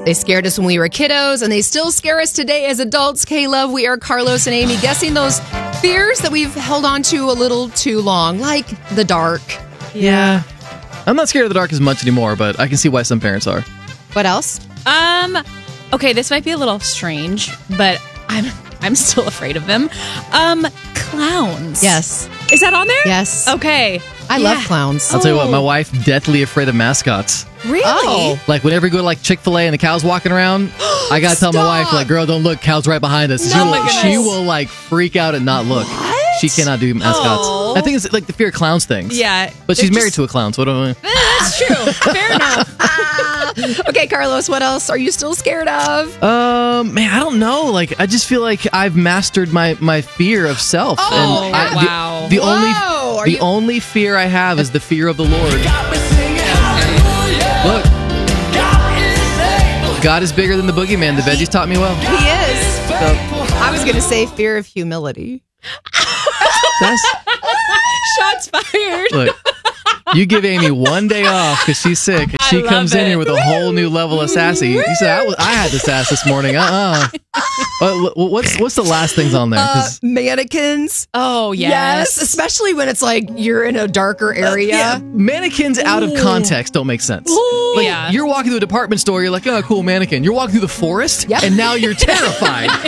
They scared us when we were kiddos, and they still scare us today as adults. K-Love, we are Carlos and Amy, guessing those fears that we've held on to a little too long, like the dark. Yeah. I'm not scared of the dark as much anymore, but I can see why some parents are. What else? Okay, this might be a little strange, but I'm still afraid of them. Clowns. Yes. Is that on there? Yes. Okay. I love clowns. I'll tell you what, my wife deathly afraid of mascots. Really? Oh. Like whenever you go to like Chick-fil-A and the cow's walking around, I gotta tell my wife, like, girl, don't look, cow's right behind us. She will like freak out and not look. She cannot do mascots. Oh. I think it's like the fear of clowns things. Yeah. But she's married to a clown, so what do I mean? That's true. Fair enough. Okay, Carlos, what else are you still scared of? Man, I don't know. Like, I just feel like I've mastered my fear of self. Oh, and wow. The only fear I have is the fear of the Lord. Look, God is bigger than the boogeyman. The veggies taught me well. He is. I was going to say fear of humility. Shots fired. Look, you give Amy one day off because she's sick. And she comes in here with a whole new level of sassy. You said I had the sass this morning. What's the last things on there? Mannequins. Oh, yes. Especially when it's like you're in a darker area. Mannequins out of context don't make sense. Like, yeah. You're walking through a department store, you're like, oh, cool mannequin. You're walking through the forest, and now you're terrified.